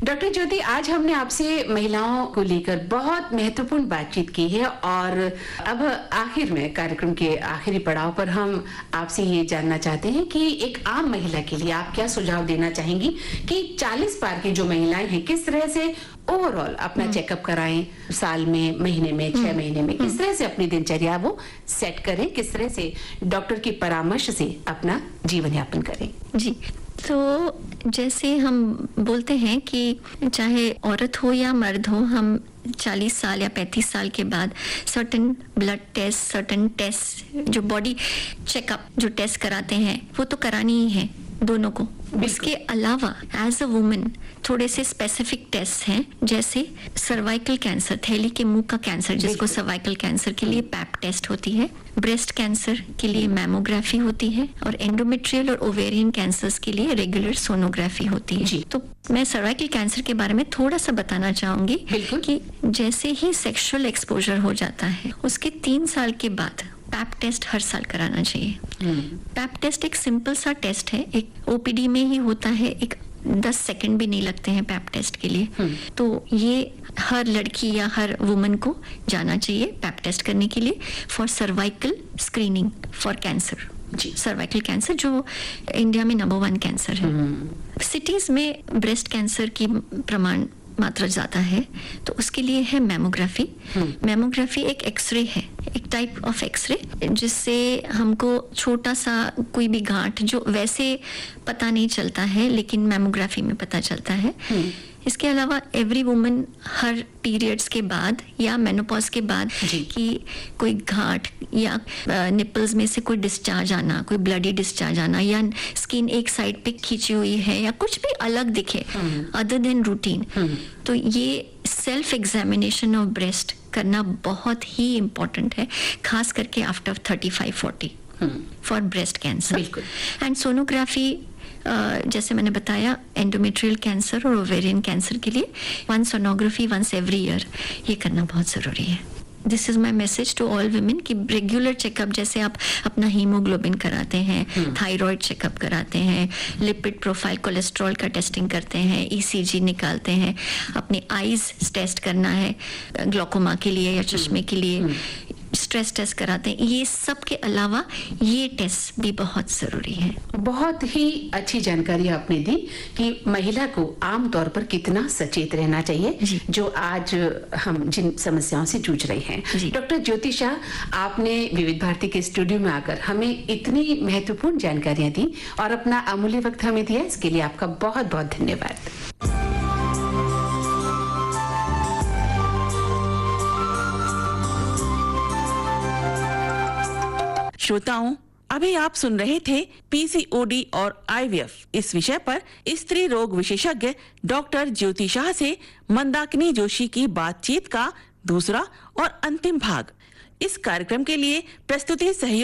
Doctor ज्योति, आज हमने आपसे महिलाओं को लेकर बहुत महत्वपूर्ण बातचीत की है और अब आखिर में, कार्यक्रम के आखिरी पड़ाव पर हम आपसे ये जानना चाहते हैं कि एक आम महिला के लिए आप क्या सुझाव देना चाहेंगी कि 40 पार की जो महिलाएं हैं किस तरह से ओवरऑल अपना चेकअप कराएं, साल में, महीने में, 6 महीने में, किस तरह से अपनी दिनचर्या वो सेट करें, किस तरह से डॉक्टर की परामर्श से अपना जीवन यापन करें। जी, तो जैसे हम बोलते हैं कि चाहे औरत हो या मर्द हो, हम 40 साल या 35 साल के बाद certain blood test, certain test, जो बॉडी चेकअप जो टेस्ट कराते हैं वो तो करानी ही है दोनों को। इसके अलावा एज अ वुमन थोड़े से स्पेसिफिक टेस्ट हैं, जैसे सर्वाइकल कैंसर, थैली के मुंह का कैंसर जिसको सर्वाइकल कैंसर के लिए पैप टेस्ट होती है, ब्रेस्ट कैंसर के लिए मैमोग्राफी होती है और एंडोमेट्रियल और ओवेरियन कैंसर्स के लिए रेगुलर सोनोग्राफी होती है। तो मैं सर्वाइकल कैंसर के बारे में थोड़ा सा बताना चाहूंगी कि जैसे ही सेक्सुअल एक्सपोजर हो जाता है उसके 3 साल के बाद पैप टेस्ट हर साल कराना चाहिए। पैप टेस्ट एक सिंपल सा टेस्ट है, एक ओपीडी में ही होता है, एक 10 सेकंड भी नहीं लगते हैं पैप टेस्ट के लिए। तो ये हर लड़की या हर वुमन को जाना चाहिए पैप टेस्ट करने के लिए for cervical screening for cancer. Cervical cancer जो इंडिया में नंबर 1 कैंसर है। सिटीज में ब्रेस्ट कैंसर की प्रमाण मात्रा ज्यादा है, तो उसके लिए है मैमोग्राफी। मैमोग्राफी एक एक्सरे है, एक टाइप ऑफ एक्सरे, जिससे हमको छोटा सा कोई भी गांठ जो वैसे पता नहीं चलता है लेकिन मैमोग्राफी में पता चलता है। इसके अलावा एवरी वुमन हर पीरियड्स के बाद या मेनोपॉज के बाद कि कोई घाट या निपल्स में से कोई डिस्चार्ज आना, कोई ब्लडी डिस्चार्ज आना, या स्किन एक साइड पे खींची हुई है या कुछ भी अलग दिखे अदर देन रूटीन, तो ये सेल्फ एग्जामिनेशन ऑफ ब्रेस्ट करना बहुत ही इम्पोर्टेंट है, खास करके after 35-40 for breast cancer. And sonography जैसे मैंने बताया एंडोमेट्रियल कैंसर और ओवेरियन कैंसर के लिए 1 सोनोग्राफी वंस एवरी ईयर ये करना बहुत ज़रूरी है। This is my message to all women कि रेगुलर चेकअप, जैसे आप अपना हीमोग्लोबिन कराते हैं, थायराइड चेकअप कराते हैं, लिपिड प्रोफाइल, कोलेस्ट्रॉल का टेस्टिंग करते हैं, ईसीजी निकालते हैं, अपनी आईज टेस्ट करना है ग्लोकोमा के लिए या चश्मे के लिए, स्ट्रेस टेस्ट कराते हैं, ये सब के अलावा ये टेस्ट भी बहुत जरूरी है। बहुत ही अच्छी जानकारी आपने दी कि महिला को आम तौर पर कितना सचेत रहना चाहिए जो आज हम जिन समस्याओं से जूझ रहे हैं। डॉक्टर ज्योति शाह, आपने विविध भारती के स्टूडियो में आकर हमें इतनी महत्वपूर्ण जानकारियां दी और अपना अमूल्य वक्त हमें दिया, इसके लिए आपका बहुत बहुत धन्यवाद। श्रोताओं, अभी आप सुन रहे थे पीसीओडी और आईवीएफ इस विषय पर स्त्री रोग विशेषज्ञ डॉक्टर ज्योति शाह से मंदाकिनी जोशी की बातचीत का दूसरा और अंतिम भाग। इस कार्यक्रम के लिए प्रस्तुति सहयोग